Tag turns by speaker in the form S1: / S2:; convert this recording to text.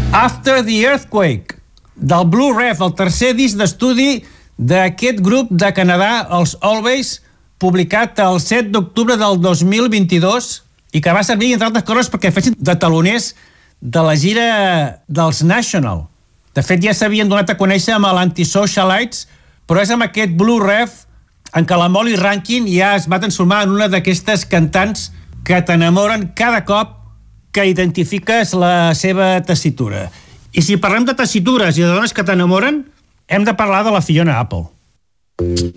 S1: After the Earthquake, del Blue Rev, el tercer disc d'estudi d'aquest grup de Canadà, els Always, publicat el 7 d'octubre del 2022 i que va servir, entre altres coses, perquè fessin de taloners de la gira dels National. De fet, ja s'havien donat a conèixer amb l'Antisocialites, però és amb aquest Blue Rev en què la Molly Rankin ja es va transformar en una d'aquestes cantants que t'enamoren cada cop que identifiques la seva tessitura. I si parlem de tessitures i de dones que t'enamoren, hem de parlar de la Fiona Apple.